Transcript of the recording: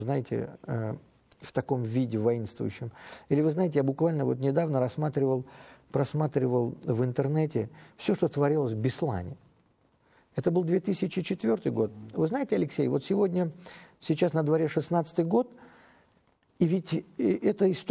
знаете, в таком виде воинствующем. Или вы знаете, я буквально вот недавно просматривал в интернете все, что творилось в Беслане. Это был 2004 год. Вы знаете, Алексей, вот сейчас на дворе 16-й год, и ведь эта история